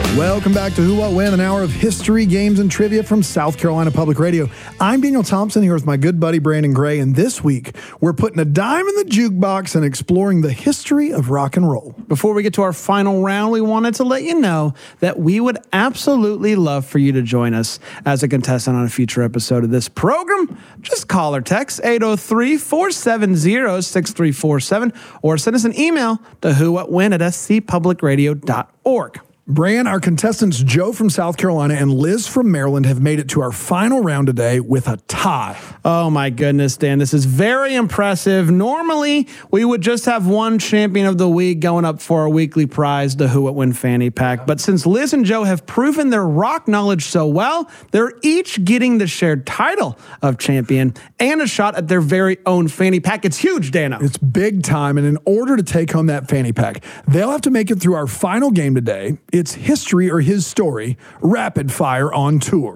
Welcome back to Who, What, When, an hour of history, games, and trivia from South Carolina Public Radio. I'm Daniel Thompson here with my good buddy Brandon Gray, and this week we're putting a dime in the jukebox and exploring the history of rock and roll. Before we get to our final round, we wanted to let you know that we would absolutely love for you to join us as a contestant on a future episode of this program. Just call or text 803-470-6347 or send us an email to whowhatwhen@scpublicradio.org. Bran, our contestants Joe from South Carolina and Liz from Maryland have made it to our final round today with a tie. Oh my goodness, Dan, this is very impressive. Normally, we would just have one champion of the week going up for a weekly prize, the Who What Win Fanny Pack. But since Liz and Joe have proven their rock knowledge so well, they're each getting the shared title of champion and a shot at their very own fanny pack. It's huge, Dano. It's big time, and in order to take home that fanny pack, they'll have to make it through our final game today. It's history or his story, rapid fire on tour.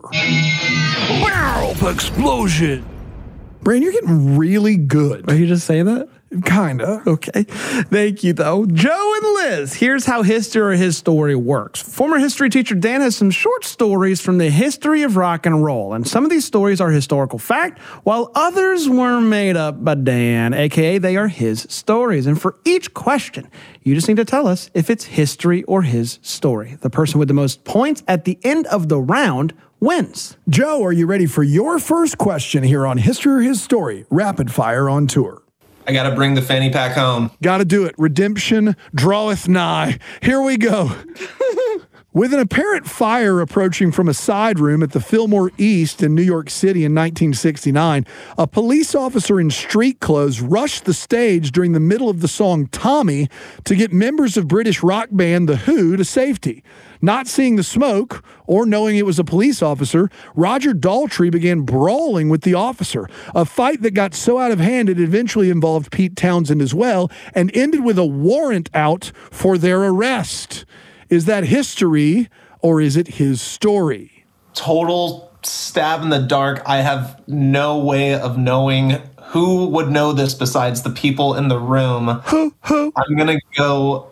Wow, explosion. Bran, you're getting really good. Are you just saying that? Kinda. Okay. Thank you, though. Joe and Liz, here's how history or his story works. Former history teacher Dan has some short stories from the history of rock and roll, and some of these stories are historical fact, while others were made up by Dan, aka they are his stories. And for each question, you just need to tell us if it's history or his story. The person with the most points at the end of the round wins. Joe, are you ready for your first question here on history or his story, rapid fire on tour? I got to bring the fanny pack home. Got to do it. Redemption draweth nigh. Here we go. With an apparent fire approaching from a side room at the Fillmore East in New York City in 1969, a police officer in street clothes rushed the stage during the middle of the song Tommy to get members of British rock band The Who to safety. Not seeing the smoke or knowing it was a police officer, Roger Daltrey began brawling with the officer, a fight that got so out of hand it eventually involved Pete Townsend as well and ended with a warrant out for their arrest. Is that history or is it his story? Total stab in the dark. I have no way of knowing who would know this besides the people in the room. Who? I'm gonna go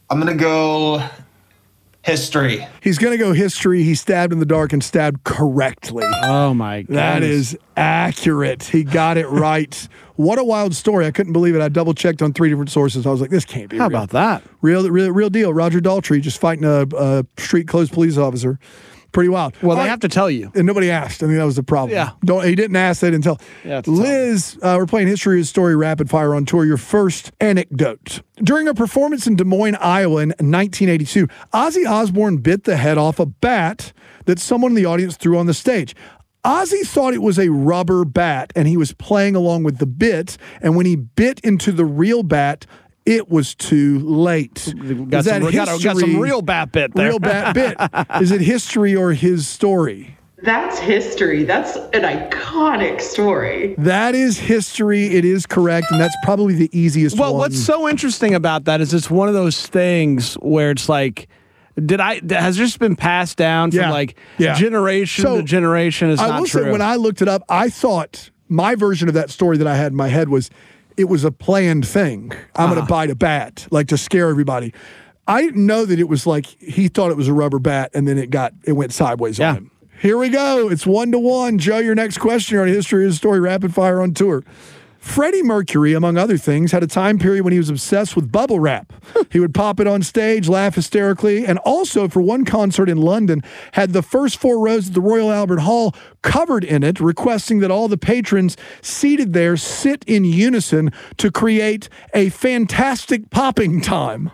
history. He's going to go history. He stabbed in the dark and stabbed correctly. Oh, my God. That is accurate. He got it right. What a wild story. I couldn't believe it. I double-checked on 3 different sources. I was like, this can't be real. How about that? Real deal. Roger Daltrey just fighting a street-closed police officer. Pretty wild. Well, they have to tell you. And nobody asked. I think that was the problem. Yeah. He didn't ask. They didn't tell. Yeah, Liz, we're playing History of His Story Rapid Fire on Tour. Your first anecdote. During a performance in Des Moines, Iowa in 1982, Ozzy Osbourne bit the head off a bat that someone in the audience threw on the stage. Ozzy thought it was a rubber bat, and he was playing along with the bit, and when he bit into the real bat, it was too late. Got some real bat bit there. Real bat bit. Is it history or his story? That's history. That's an iconic story. That is history. It is correct, and that's probably the easiest one. Well, what's so interesting about that is it's one of those things where it's like, has this been passed down from generation to generation? It's I not will true. say, when I looked it up, I thought my version of that story that I had in my head was it was a planned thing. I'm going to bite a bat, like to scare everybody. I didn't know that it was like he thought it was a rubber bat, and then it went sideways on him. Here we go. It's 1-1. Joe, your next question on History of His Story Rapid Fire on Tour. Freddie Mercury, among other things, had a time period when he was obsessed with bubble wrap. He would pop it on stage, laugh hysterically, and also, for one concert in London, had the first 4 rows at the Royal Albert Hall covered in it, requesting that all the patrons seated there sit in unison to create a fantastic popping time.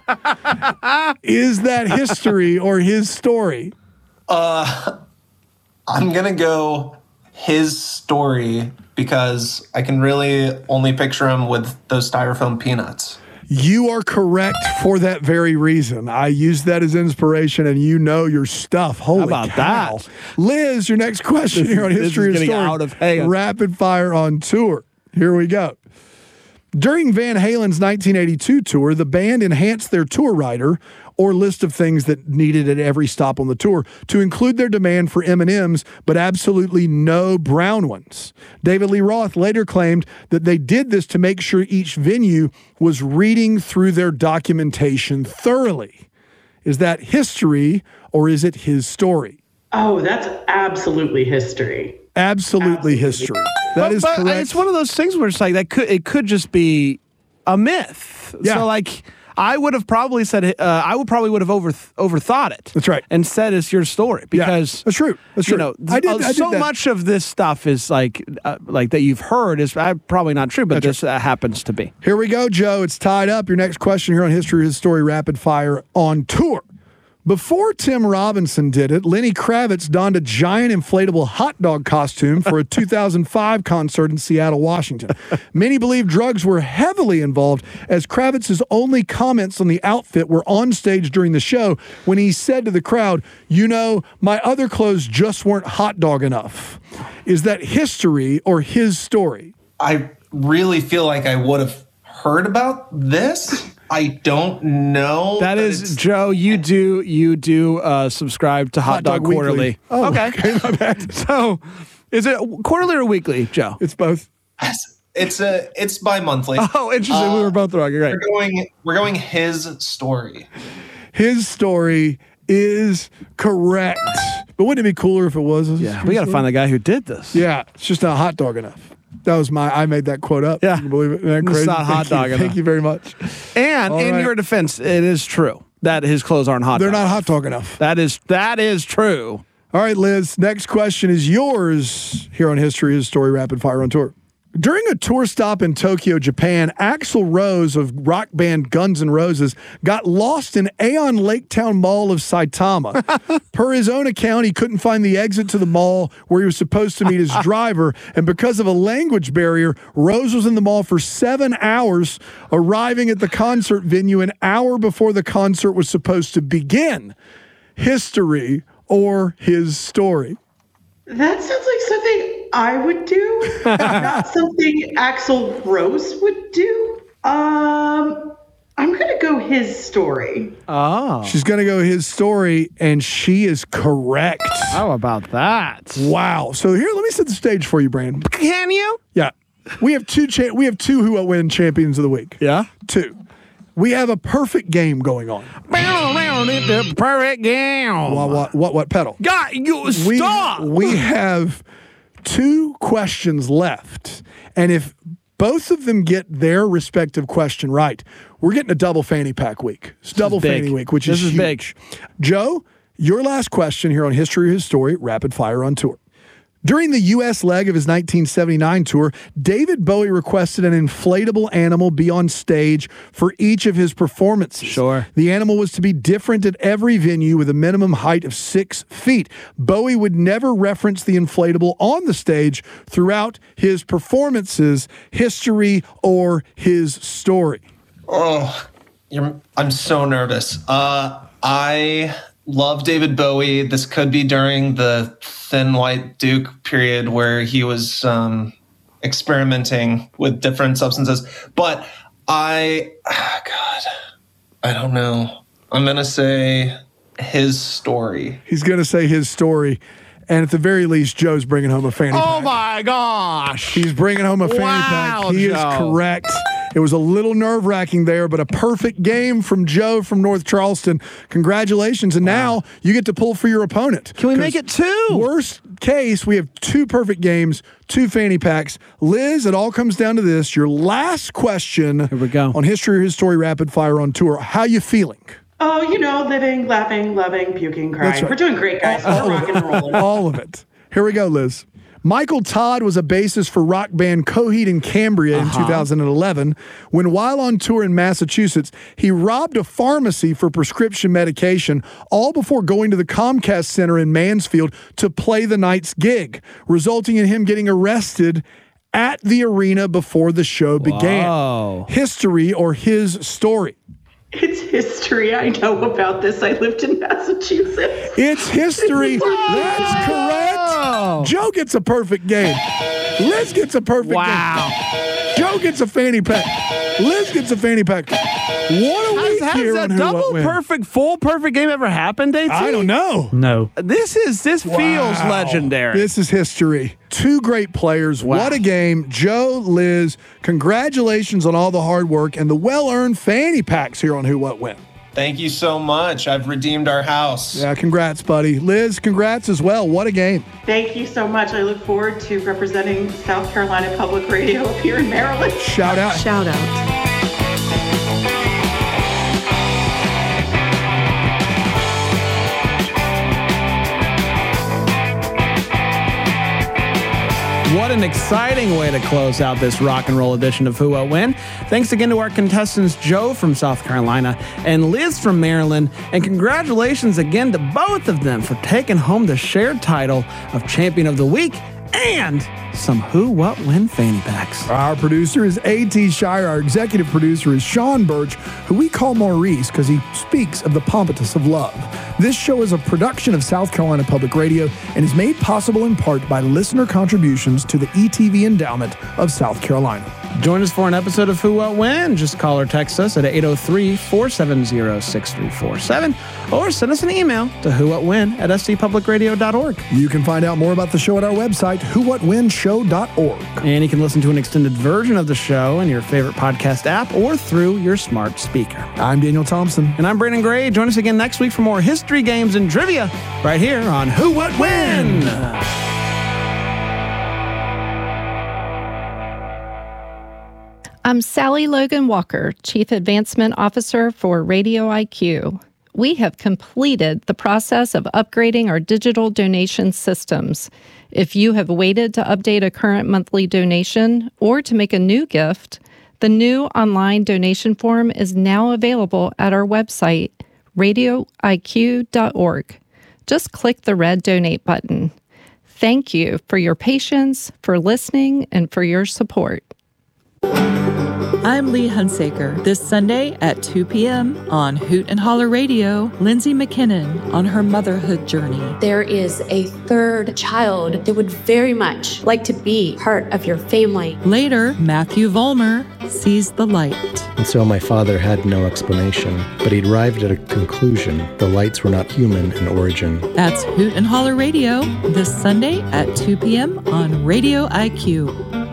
Is that history or his story? I'm going to go his story because I can really only picture him with those styrofoam peanuts. You are correct for that very reason. I used that as inspiration, and you know your stuff. Holy How about cow. that? Liz, your next question here on History of Story. Out of hand. Rapid fire on tour. Here we go. During Van Halen's 1982 tour, the band enhanced their tour rider, or list of things that needed at every stop on the tour, to include their demand for M&Ms, but absolutely no brown ones. David Lee Roth later claimed that they did this to make sure each venue was reading through their documentation thoroughly. Is that history or is it his story? Oh, that's absolutely history. Absolutely history. That is correct. It's one of those things where it's like it could just be a myth. Yeah. So like I would have probably said I would have overthought it. That's right. And said it's your story because that's true. That's true. You know, I did so that. much of this stuff is like that you've heard is probably not true, but this happens to be. Here we go, Joe. It's tied up. Your next question here on History His Story Rapid Fire on tour. Before Tim Robinson did it, Lenny Kravitz donned a giant inflatable hot dog costume for a 2005 concert in Seattle, Washington. Many believe drugs were heavily involved, as Kravitz's only comments on the outfit were on stage during the show when he said to the crowd, "You know, my other clothes just weren't hot dog enough." Is that history or his story? I really feel like I would have heard about this. I don't know. That is, Joe, you do subscribe to Hot Dog Quarterly. Weekly. Oh, okay, my bad. So is it quarterly or weekly, Joe? It's both. It's bi-monthly. Oh, interesting. We were both wrong. You're right. We're going his story. His story is correct. But wouldn't it be cooler if it was? Yeah, we got to find the guy who did this. Yeah, it's just not hot dog enough. That was I made that quote up. Yeah. Can you believe it? Isn't that crazy? It's not hot dog enough. Thank you very much. And All in right. your defense, it is true that his clothes aren't hot. They're dog not enough. hot dog enough. That is true. All right, Liz, next question is yours here on History His Story Rapid Fire on Tour. During a tour stop in Tokyo, Japan, Axl Rose of rock band Guns N' Roses got lost in Aeon Laketown Mall of Saitama. Per his own account, he couldn't find the exit to the mall where he was supposed to meet his driver, and because of a language barrier, Rose was in the mall for 7 hours, arriving at the concert venue an hour before the concert was supposed to begin. History or his story? That sounds like something I would do, not something Axl Rose would do. I'm gonna go his story. Oh, She's going to go his story, and she is correct. how about that? Wow. So here, let me set the stage for you, Brandon. Can you? Yeah. We have two Who Will Win champions of the week. Yeah. 2. We have a perfect game going on. Perfect game. What pedal? God, you stop. We have 2 questions left. And if both of them get their respective question right, we're getting a double fanny pack week. It's double big. fanny week, which This is is big. huge. Joe, your last question here on History or His Story, Rapid Fire on Tour. During the U.S. leg of his 1979 tour, David Bowie requested an inflatable animal be on stage for each of his performances. Sure. The animal was to be different at every venue with a minimum height of 6 feet. Bowie would never reference the inflatable on the stage throughout his performances. History or his story? Oh, I'm so nervous. I love David Bowie. This could be during the Thin White Duke period where he was experimenting with different substances. But I don't know. I'm going to say his story. He's going to say his story. And at the very least, Joe's bringing home a fanny pack. Oh my gosh. He's bringing home a fanny Wow, pack. He is Joe. correct. It was a little nerve-wracking there, but a perfect game from Joe from North Charleston. Congratulations. And now you get to pull for your opponent. Can we make it 2? Worst case, we have 2 perfect games, 2 fanny packs. Liz, it all comes down to this. Your last question Here we go. on History or His Story Rapid Fire on Tour. How you feeling? Oh, you know, living, laughing, loving, puking, crying. That's right. We're doing great, guys. We're rock and rolling. All of it. Here we go, Liz. Michael Todd was a bassist for rock band Coheed and Cambria in 2011 when, while on tour in Massachusetts, he robbed a pharmacy for prescription medication, all before going to the Comcast Center in Mansfield to play the night's gig, resulting in him getting arrested at the arena before the show began. Wow. History or his story? It's history. I know about this. I lived in Massachusetts. It's history. That's correct. Joe gets a perfect game. Liz gets a perfect Wow. game. Joe gets a fanny pack. Liz gets a fanny pack. What a week Has here a on Who double What When. perfect, full perfect game ever happened, DT? I don't know. No. This feels Wow. legendary. This is history. 2 great players. Wow. What a game. Joe, Liz, congratulations on all the hard work and the well-earned fanny packs here on Who What When. Thank you so much. I've redeemed our house. Yeah, congrats, buddy. Liz, congrats as well. What a game. Thank you so much. I look forward to representing South Carolina Public Radio up here in Maryland. Shout out. Shout out. What an exciting way to close out this rock and roll edition of Who What When. Thanks again to our contestants Joe from South Carolina and Liz from Maryland. And congratulations again to both of them for taking home the shared title of Champion of the Week and some Who What When fanny packs. Our producer is A.T. Shire. Our executive producer is Sean Birch, who we call Maurice because he speaks of the pompatus of love. This show is a production of South Carolina Public Radio and is made possible in part by listener contributions to the ETV Endowment of South Carolina. Join us for an episode of Who What When. Just call or text us at 803-470-6347 or send us an email to whowhatwhen@stpublicradio.org. You can find out more about the show at our website, whowhatwhenshow.org. And you can listen to an extended version of the show in your favorite podcast app or through your smart speaker. I'm Daniel Thompson. And I'm Brandon Gray. Join us again next week for more history, games, and trivia right here on Who What When. I'm Sally Logan Walker, Chief Advancement Officer for Radio IQ. We have completed the process of upgrading our digital donation systems. If you have waited to update a current monthly donation or to make a new gift, the new online donation form is now available at our website, radioiq.org. Just click the red donate button. Thank you for your patience, for listening, and for your support. I'm Lee Hunsaker. This Sunday at 2 p.m. on Hoot and Holler Radio, Lindsay McKinnon on her motherhood journey. There is a third child that would very much like to be part of your family. Later, Matthew Vollmer sees the light. And so my father had no explanation, but he arrived at a conclusion. The lights were not human in origin. That's Hoot and Holler Radio this Sunday at 2 p.m. on Radio IQ.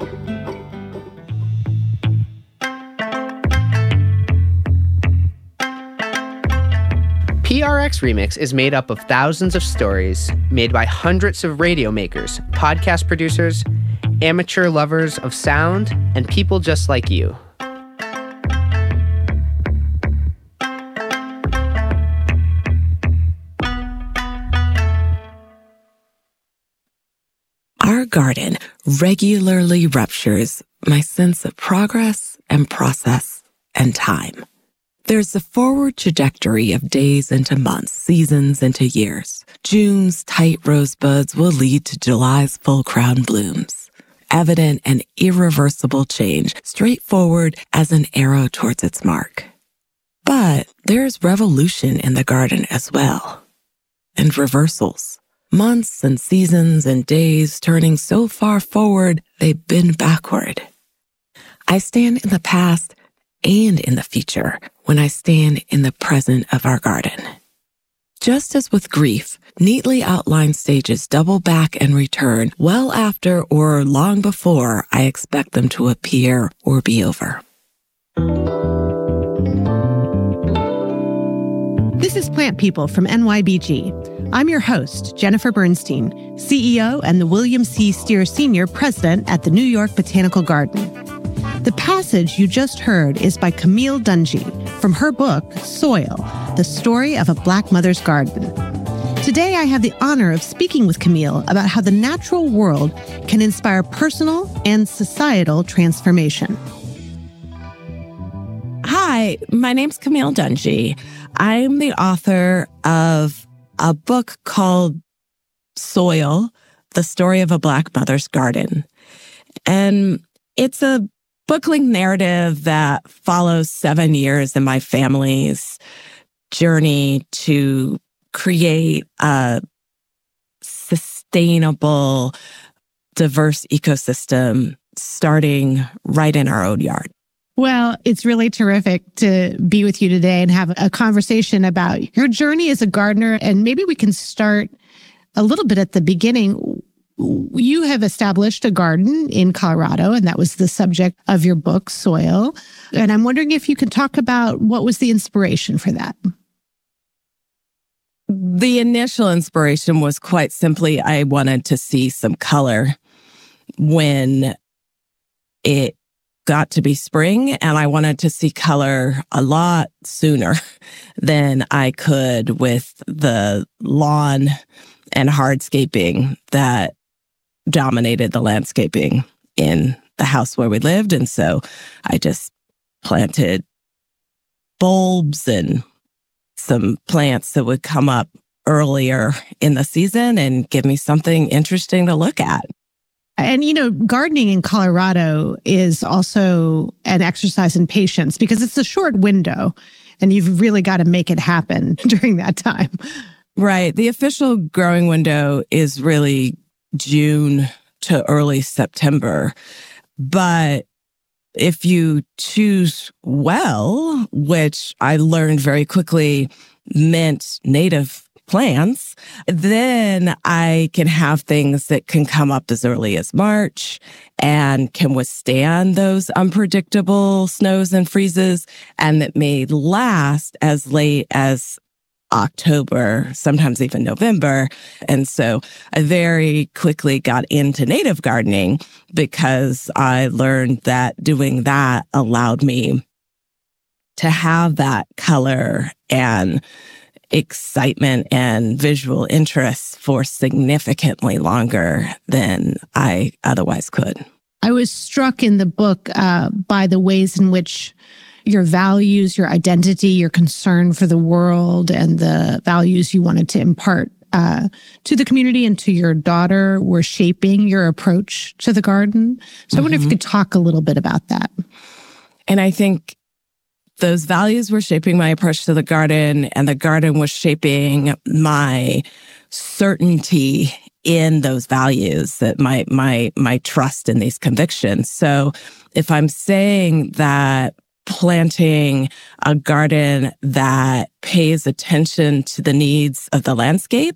PRX Remix is made up of thousands of stories made by hundreds of radio makers, podcast producers, amateur lovers of sound, and people just like you. Our garden regularly ruptures my sense of progress and process and time. There's the forward trajectory of days into months, seasons into years. June's tight rosebuds will lead to July's full crown blooms. Evident and irreversible change, straightforward as an arrow towards its mark. But there's revolution in the garden as well. And reversals. Months and seasons and days turning so far forward, they bend backward. I stand in the past and in the future when I stand in the present of our garden. Just as with grief, neatly outlined stages double back and return well after or long before I expect them to appear or be over. This is Plant People from NYBG. I'm your host, Jennifer Bernstein, CEO and the William C. Steer Sr. President at the New York Botanical Garden. The passage you just heard is by Camille Dungy from her book, Soil, The Story of a Black Mother's Garden. Today, I have the honor of speaking with Camille about how the natural world can inspire personal and societal transformation. Hi, my name's Camille Dungy. I'm the author of a book called Soil, The Story of a Black Mother's Garden. And it's a book-length narrative that follows 7 years in my family's journey to create a sustainable, diverse ecosystem starting right in our own yard. Well, it's really terrific to be with you today and have a conversation about your journey as a gardener. And maybe we can start a little bit at the beginning. you have established a garden in Colorado, and that was the subject of your book, Soil. And I'm wondering if you can talk about what was the inspiration for that. The initial inspiration was quite simply, I wanted to see some color when it got to be spring, and I wanted to see color a lot sooner than I could with the lawn and hardscaping that dominated the landscaping in the house where we lived. And so I just planted bulbs and some plants that would come up earlier in the season and give me something interesting to look at. And, gardening in Colorado is also an exercise in patience because it's a short window and you've really got to make it happen during that time. Right. The official growing window is really June to early September. But if you choose well, which I learned very quickly meant native plants, then I can have things that can come up as early as March and can withstand those unpredictable snows and freezes, and that may last as late as October, sometimes even November. And so I very quickly got into native gardening because I learned that doing that allowed me to have that color and excitement and visual interest for significantly longer than I otherwise could. I was struck in the book by the ways in which your values, your identity, your concern for the world, and the values you wanted to impart to the community and to your daughter were shaping your approach to the garden. So I wonder if you could talk a little bit about that. And I think those values were shaping my approach to the garden, and the garden was shaping my certainty in those values, that my trust in these convictions. So if I'm saying that planting a garden that pays attention to the needs of the landscape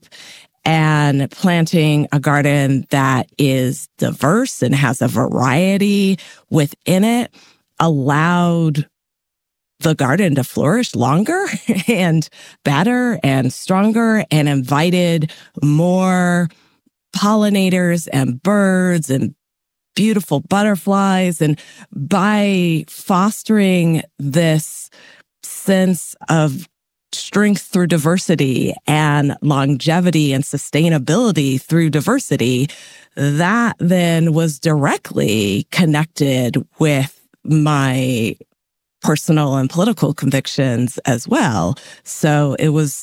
and planting a garden that is diverse and has a variety within it allowed the garden to flourish longer and better and stronger and invited more pollinators and birds and beautiful butterflies. And by fostering this sense of strength through diversity and longevity and sustainability through diversity, that then was directly connected with my personal and political convictions as well. So it was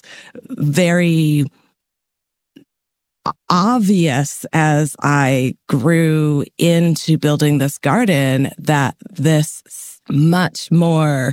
very obvious as I grew into building this garden that this much more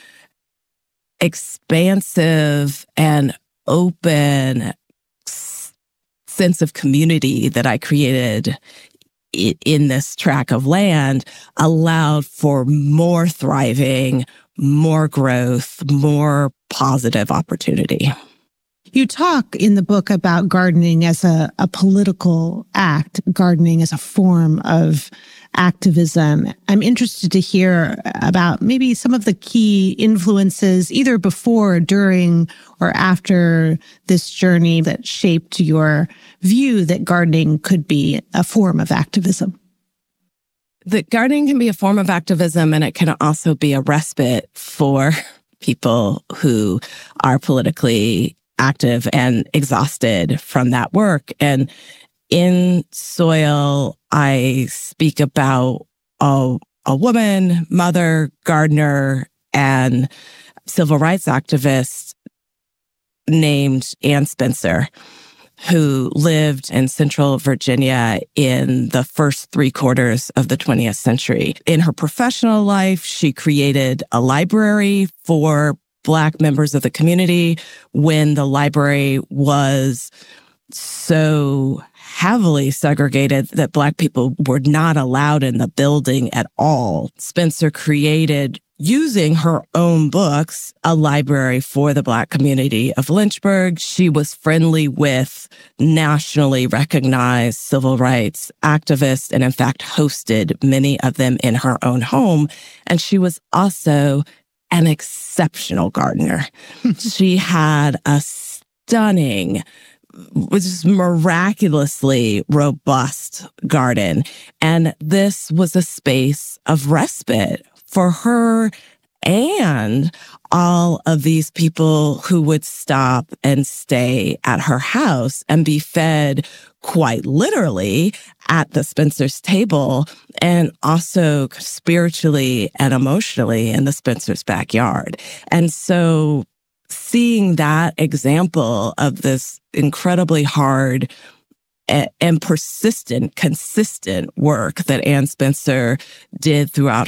expansive and open sense of community that I created in this tract of land allowed for more thriving, more growth, more positive opportunity. You talk in the book about gardening as a political act, gardening as a form of activism. I'm interested to hear about maybe some of the key influences, either before, during, or after this journey that shaped your view that gardening could be a form of activism. That gardening can be a form of activism, and it can also be a respite for people who are politically active and exhausted from that work. And in Soil, I speak about a woman, mother, gardener, and civil rights activist named Ann Spencer, who lived in Central Virginia in the first 3/4 of the 20th century. In her professional life, she created a library for Black members of the community when the library was so heavily segregated that Black people were not allowed in the building at all. Spencer created using her own books, a library for the Black community of Lynchburg. She was friendly with nationally recognized civil rights activists and, in fact, hosted many of them in her own home. And she was also an exceptional gardener. She had a stunning, was just miraculously robust garden. And this was a space of respite for her and all of these people who would stop and stay at her house and be fed quite literally at the Spencer's table, and also spiritually and emotionally in the Spencer's backyard. And so seeing that example of this incredibly hard and persistent, consistent work that Ann Spencer did throughout